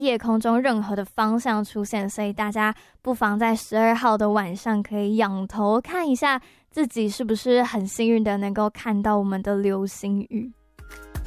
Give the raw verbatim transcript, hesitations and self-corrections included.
夜空中任何的方向出现，所以大家不妨在十二号的晚上可以仰头看一下自己是不是很幸运的能够看到我们的流星雨。